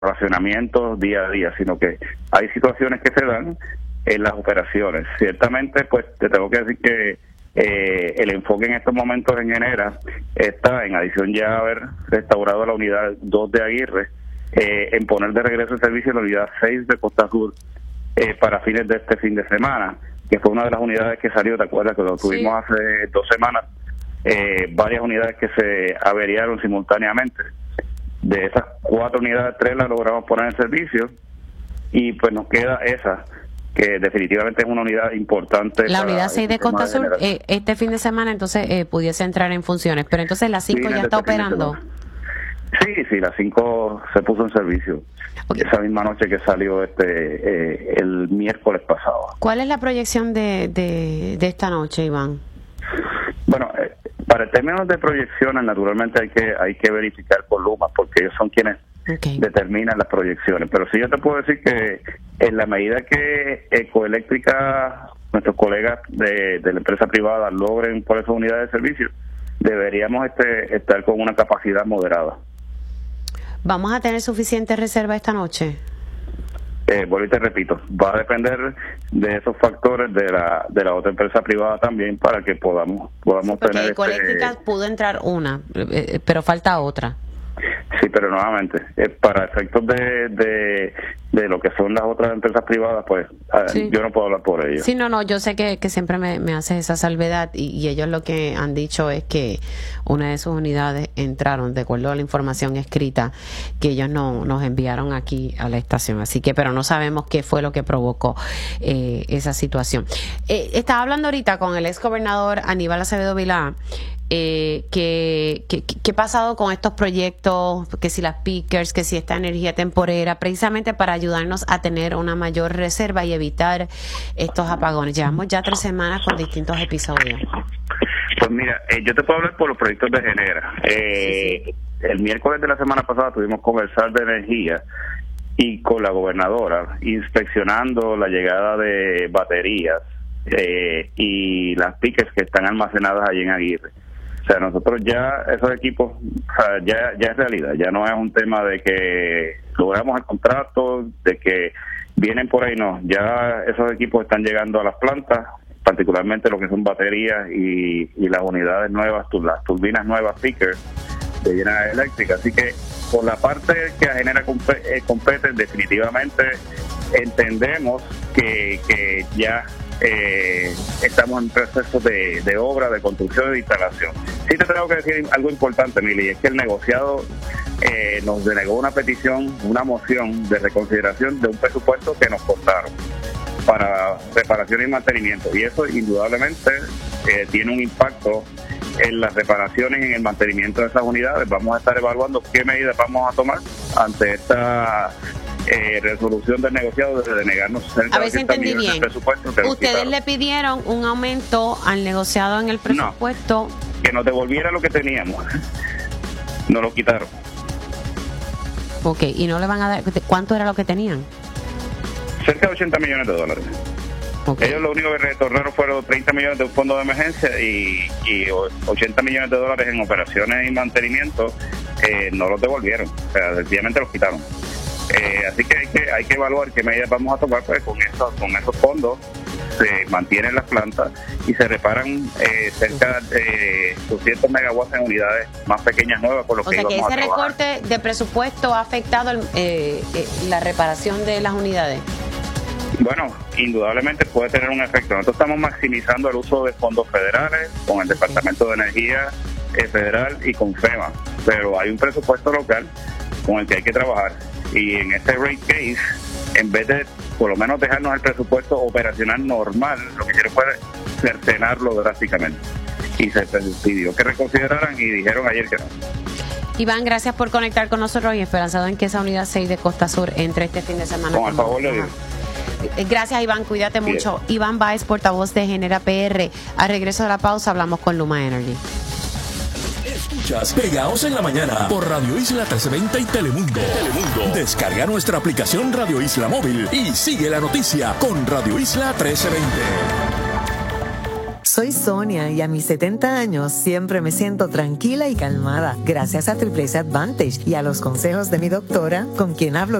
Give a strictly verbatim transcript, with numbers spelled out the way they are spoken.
racionamientos día a día, sino que hay situaciones que se dan en las operaciones. Ciertamente, pues te tengo que decir que eh, el enfoque en estos momentos en Genera está, en adición ya a haber restaurado la unidad dos de Aguirre, eh, en poner de regreso el servicio la unidad seis de Costa Sur eh, para fines de este fin de semana, que fue una de las unidades que salió, ¿te acuerdas? Que lo tuvimos sí. hace dos semanas, eh, varias unidades que se averiaron simultáneamente. De esas cuatro unidades, tres las logramos poner en servicio y pues nos queda esa, que definitivamente es una unidad importante. La unidad seis de Costa Sur, eh, este fin de semana entonces eh, pudiese entrar en funciones, pero entonces la cinco ya está este operando. Sí, sí, la cinco se puso en servicio. Okay. Esa misma noche que salió este eh, el miércoles pasado. ¿Cuál es la proyección de, de, de esta noche, Iván? Bueno, eh, para términos de proyecciones, naturalmente hay que hay que verificar por Luma, porque ellos son quienes okay. determinan las proyecciones. Pero sí yo te puedo decir que en la medida que Ecoeléctrica, nuestros colegas de, de la empresa privada logren por esas unidades de servicio, deberíamos este, estar con una capacidad moderada. ¿Vamos a tener suficiente reserva esta noche? Eh, vuelvo y te repito, va a depender de esos factores de la de la otra empresa privada también para que podamos podamos sí, tener. Porque Ecoeléctrica este... pudo entrar una, eh, pero falta otra. Sí, pero nuevamente, eh, para efectos de, de de lo que son las otras empresas privadas, pues sí. yo no puedo hablar por ellos. Sí, no, no, yo sé que, que siempre me, me haces esa salvedad y, y ellos lo que han dicho es que una de sus unidades entraron, de acuerdo a la información escrita que ellos no, nos enviaron aquí a la estación. Así que, pero no sabemos qué fue lo que provocó eh, esa situación. Eh, estaba hablando ahorita con el ex gobernador Aníbal Acevedo Vilá. Eh, que, que, que ha pasado con estos proyectos, que si las pickers, que si esta energía temporera, precisamente para ayudarnos a tener una mayor reserva y evitar estos apagones. Llevamos ya tres semanas con distintos episodios. Pues mira, eh, yo te puedo hablar por los proyectos de Genera. Eh, sí, sí. El miércoles de la semana pasada tuvimos conversar de energía y con la gobernadora inspeccionando la llegada de baterías eh, y las pickers que están almacenadas allí en Aguirre. O sea, nosotros ya, esos equipos, o sea, ya, ya es realidad, ya no es un tema de que logramos el contrato, de que vienen por ahí, no, ya esos equipos están llegando a las plantas, particularmente lo que son baterías y, y las unidades nuevas, las turbinas nuevas pickers de General Electric. Así que por la parte que a Genera compete, compete definitivamente entendemos que, que ya Eh, estamos en proceso de, de obra, de construcción y de instalación. Sí te tengo que decir algo importante, Mili, es que el negociado eh, nos denegó una petición, una moción de reconsideración de un presupuesto que nos cortaron para reparación y mantenimiento, y eso indudablemente eh, tiene un impacto en las reparaciones y en el mantenimiento de esas unidades. Vamos a estar evaluando qué medidas vamos a tomar ante esta Eh, resolución del negociado de denegarnos cerca a ver si entendí bien. Presupuesto que ustedes le pidieron un aumento al negociado en el presupuesto. No, que nos devolviera lo que teníamos. Nos lo quitaron. Ok, y no le van a dar, ¿cuánto era lo que tenían? Cerca de ochenta millones de dólares. Okay. Ellos lo único que retornaron fueron treinta millones de un fondo de emergencia y, y ochenta millones de dólares en operaciones y mantenimiento. Eh, no los devolvieron, o sea, sencillamente los quitaron. Eh, así que hay que hay que evaluar qué medidas vamos a tomar, pues con esos con esos fondos se mantienen las plantas y se reparan eh, cerca de doscientos megawatts en unidades más pequeñas nuevas, por lo o que sea que ese recorte de presupuesto ha afectado el, eh, eh, la reparación de las unidades. Bueno, indudablemente puede tener un efecto. Nosotros estamos maximizando el uso de fondos federales con el Departamento de Energía eh, Federal y con FEMA, pero hay un presupuesto local con el que hay que trabajar. Y en este rate case, en vez de por lo menos dejarnos el presupuesto operacional normal, lo que quieren fue cercenarlo drásticamente. Y se pidió que reconsideraran y dijeron ayer que no. Iván, gracias por conectar con nosotros y esperanzado en que esa unidad seis de Costa Sur entre este fin de semana. Con el favor de Dios. Gracias, Iván, cuídate Bien. mucho. Iván Báez, portavoz de Genera P R. Al regreso de la pausa hablamos con Luma Energy. Escuchas Pegaos en la Mañana por Radio Isla trece veinte y Telemundo. Telemundo. Descarga nuestra aplicación Radio Isla Móvil y sigue la noticia con Radio Isla trece veinte. Soy Sonia y a mis setenta años siempre me siento tranquila y calmada gracias a Triple S Advantage y a los consejos de mi doctora, con quien hablo